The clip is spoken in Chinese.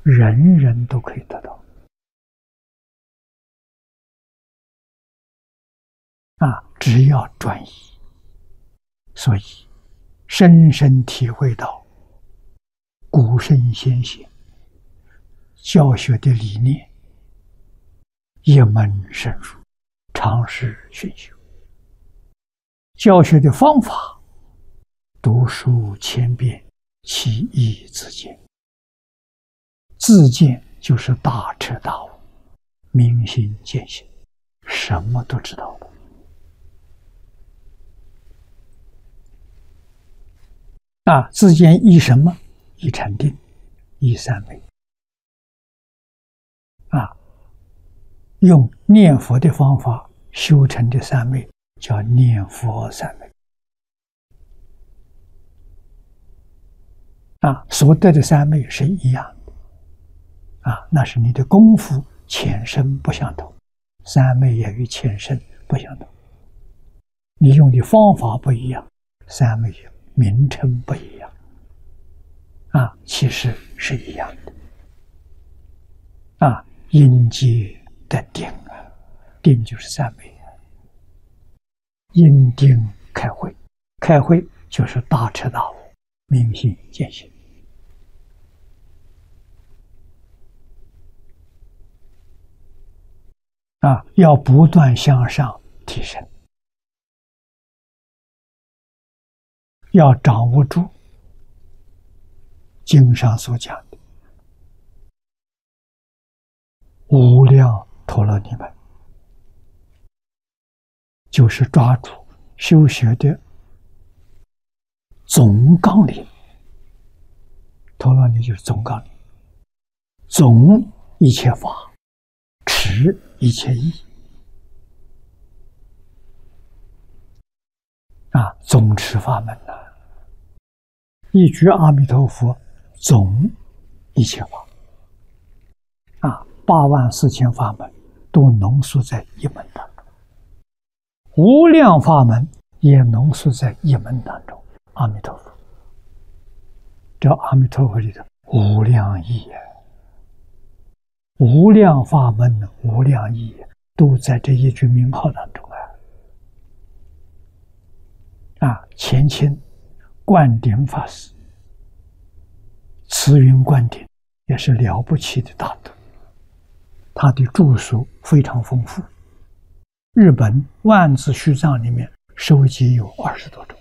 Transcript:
人人都可以得到。只要专一。所以，深深体会到古圣先贤教学的理念，一门深入，常识熏修；教学的方法，读书千遍，其义自见。自见就是大彻大悟，明心见性，什么都知道了。自见依什么？依禅定，依三昧。用念佛的方法修成的三昧，叫念佛三昧。所得的三昧是一样的。那是你的功夫浅深不相同，三昧也与浅深不相同。你用的方法不一样，三昧名称不一样，其实是一样的。因皆得定定就是三昧因定开慧，开慧就是大彻大悟，明心见性。要不断向上提升，要掌握住经上所讲的无量陀罗尼门，就是抓住修学的总纲领。陀罗尼就是总纲领，总一切法，持一切义。总持法门一句阿弥陀佛，总一切法。84000法门都浓缩在一门当中，无量法门也浓缩在一门当中。阿弥陀佛，这阿弥陀佛里的无量义无量法门、无量义都在这一句名号当中前清灌顶法师，慈云灌顶也是了不起的大德，他的著述非常丰富。日本万字须藏里面收集有20多种。